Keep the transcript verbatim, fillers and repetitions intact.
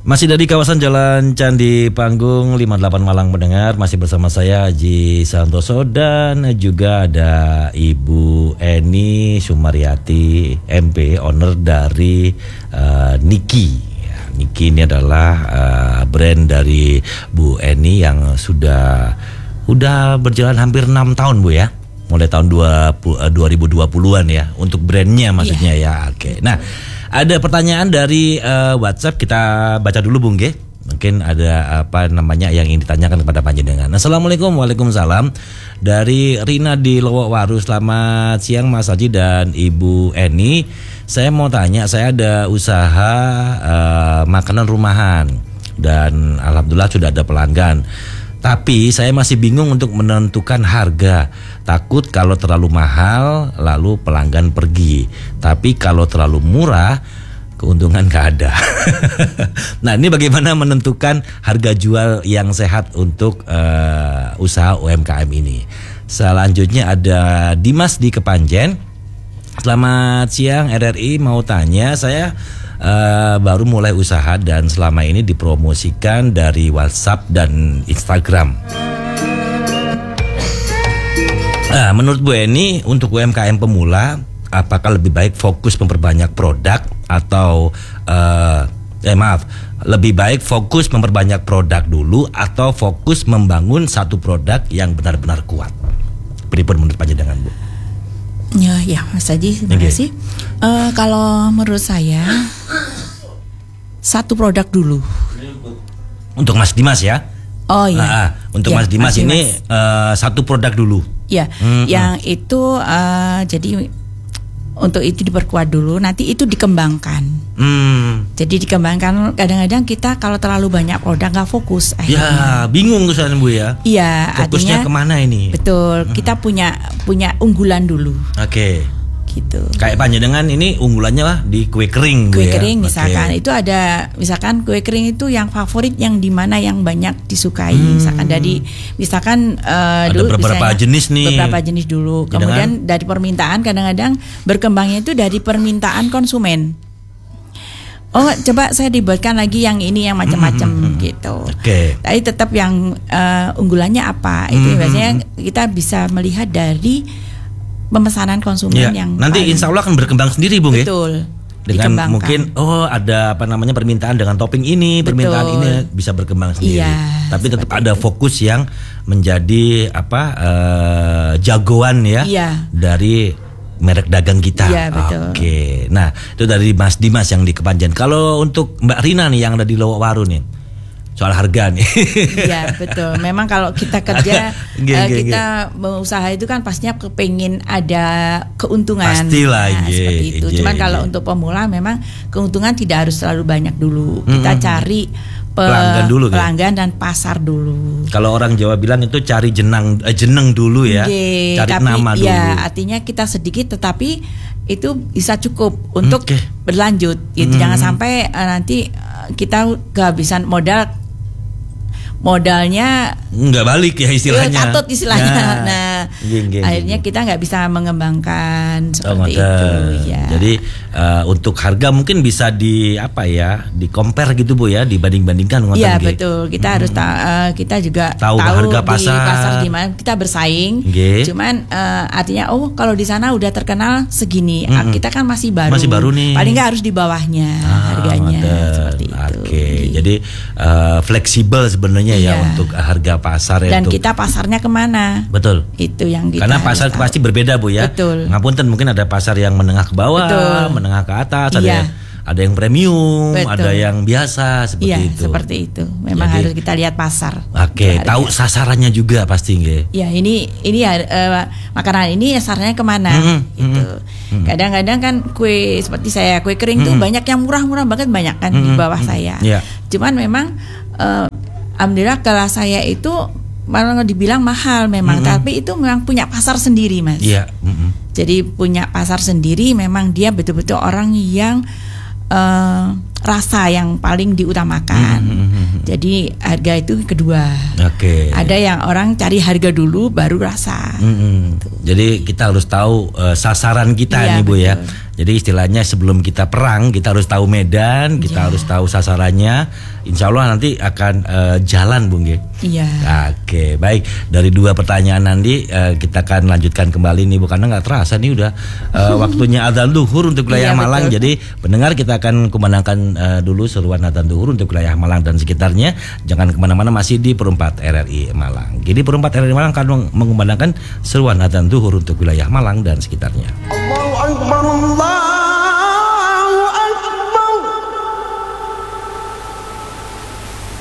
Masih dari kawasan Jalan Candi Panggung lima puluh delapan Malang mendengar, masih bersama saya Haji Santoso dan juga ada Ibu Eni Sumaryati M P, owner dari uh, Niki. Ya, Niki ini adalah uh, brand dari Bu Eni yang sudah udah berjalan hampir enam tahun Bu ya. Mulai tahun dua ribu dua puluhan ya untuk brandnya maksudnya yeah. ya. Oke. Nah, ada pertanyaan dari uh, WhatsApp, kita baca dulu Bung Ge. Mungkin ada apa namanya yang ingin ditanyakan kepada panjenengan. Assalamualaikum. Waalaikumsalam. Dari Rina di Lowokwaru. Selamat siang Mas Haji dan Ibu Eni. Saya mau tanya, saya ada usaha uh, makanan rumahan dan alhamdulillah sudah ada pelanggan. Tapi saya masih bingung untuk menentukan harga. Takut kalau terlalu mahal lalu pelanggan pergi. Tapi kalau terlalu murah keuntungan gak ada. Nah, ini bagaimana menentukan harga jual yang sehat untuk uh, usaha U M K M ini. Selanjutnya ada Dimas di Kepanjen. Selamat siang R R I, mau tanya, saya Uh, baru mulai usaha dan selama ini dipromosikan dari WhatsApp dan Instagram. Nah, menurut Bu Eni, untuk U M K M pemula, apakah lebih baik fokus memperbanyak produk atau uh, eh maaf, lebih baik fokus memperbanyak produk dulu atau fokus membangun satu produk yang benar-benar kuat? Pripun menurut panjenengan Bu? Ya, ya Mas Haji, terima okay. kasih. Uh, kalau menurut saya satu produk dulu. Untuk Mas Dimas ya? Oh iya. Nah, untuk ya, Mas Dimas, Mas Dimas ini uh, satu produk dulu. Ya, hmm, yang hmm. itu uh, jadi untuk itu diperkuat dulu, nanti itu dikembangkan. Hmm. Jadi dikembangkan. Kadang-kadang kita kalau terlalu banyak produk nggak fokus. Akhirnya. Ya, bingung tuh Bu ya. Iya. Fokusnya artinya, kemana ini? Betul. Hmm. Kita punya punya unggulan dulu. Oke. Okay. Gitu. Kayak panjenengan ini unggulannya lah di kue kering. Kue ya? kering misalkan okay. itu ada, misalkan kue kering itu yang favorit yang di mana yang banyak disukai. Hmm. Misalkan dari misalkan uh, ada dulu beberapa misalnya, jenis nih. Beberapa jenis dulu. Kemudian Dengan? dari permintaan, kadang-kadang berkembangnya itu dari permintaan konsumen. Oh, coba saya dibuatkan lagi yang ini yang macam-macam hmm, gitu. Oke. Okay. Tapi tetap yang uh, unggulannya apa? Itu hmm, biasanya kita bisa melihat dari pemesanan konsumen ya, yang nanti paling, insya Allah akan berkembang sendiri Bung. Betul. Ya? Dengan mungkin oh ada apa namanya permintaan dengan topping ini, betul. Permintaan ini bisa berkembang sendiri. Ya, tapi tetap ada itu. Fokus yang menjadi apa uh, jagoan ya, ya dari merek dagang kita. Iya, betul. Oke. Nah, itu dari Mas Dimas yang di Kepanjen. Kalau untuk Mbak Rina nih yang ada di Lowokwaru nih, soal harga nih. Iya, betul. Memang kalau kita kerja geng, uh, geng, kita geng. Usaha itu kan pastinya kepengen ada keuntungan. Pastilah, nah, ye, seperti itu. ye, Cuman ye, kalau ye. untuk pemula memang keuntungan tidak harus terlalu banyak dulu. Kita hmm. cari pe- pelanggan dulu, pelanggan dan pasar dulu. Kalau orang Jawa bilang itu cari jenang eh, jeneng dulu ya. Ye, cari tapi, nama dulu. Ya, artinya kita sedikit tetapi itu bisa cukup untuk okay. berlanjut. Gitu. Hmm. Jangan sampai uh, nanti uh, kita kehabisan modal. Modalnya nggak balik ya istilahnya, katut istilahnya. Nah, nah geng, geng, akhirnya geng. kita nggak bisa mengembangkan oh, seperti itu. Ya. Jadi uh, untuk harga mungkin bisa di apa ya, di compare gitu Bu ya, dibanding-bandingkan. Iya betul. Kita hmm. harus ta- uh, kita juga tahu, tahu harga pasar, di pasar di mana kita bersaing. Okay. Cuman uh, artinya oh kalau di sana udah terkenal segini, hmm. kita kan masih baru. Masih baru nih. Paling nggak harus di bawahnya ah, harganya mantap. Seperti itu. Oke. Okay. Jadi uh, fleksibel sebenarnya. Ya iya. untuk harga pasar ya. Dan untuk... kita pasarnya kemana? Betul. Itu yang kita. Karena pasar tahu. Pasti berbeda Bu ya. Betul. Ngapunten mungkin ada pasar yang menengah ke bawah, betul. Menengah ke atas, iya. ada ada yang premium, betul. Ada yang biasa seperti iya, itu. Seperti itu. Memang Jadi, harus kita lihat pasar. Oke, okay. Tahu sasarannya juga pasti nggih. Ya ini ini uh, makanan ini sasarannya kemana? Mm-hmm. Gitu. Mm-hmm. Kadang-kadang kan kue seperti saya kue kering mm-hmm. tuh banyak yang murah-murah banget banyak kan mm-hmm. di bawah mm-hmm. saya. Yeah. Cuman memang uh, alhamdulillah kelas saya itu malah dibilang mahal memang, mm-hmm. tapi itu memang punya pasar sendiri Mas. Iya. Yeah. Mm-hmm. Jadi punya pasar sendiri, memang dia betul-betul orang yang uh, rasa yang paling diutamakan. Mm-hmm. Jadi harga itu kedua. Oke. Okay. Ada yang orang cari harga dulu baru rasa. Mm-hmm. Jadi kita harus tahu uh, sasaran kita iya, nih Bu betul. Ya. Jadi istilahnya sebelum kita perang kita harus tahu medan, kita ya. harus tahu sasarannya. insya Allah nanti akan uh, jalan Bung ya. Iya. Oke, baik. Dari dua pertanyaan nanti uh, kita akan lanjutkan kembali nih, bukan nggak terasa nih udah uh, waktunya adzan zuhur untuk wilayah iya, Malang. Betul. Jadi pendengar, kita akan kumandangkan uh, dulu seruan adzan zuhur untuk wilayah Malang dan sekitarnya. Jangan kemana-mana, masih di Perumpat R R I Malang. Jadi Perumpat R R I Malang akan mengumandangkan seruan adzan zuhur untuk wilayah Malang dan sekitarnya. Allahu Akbar, Allah.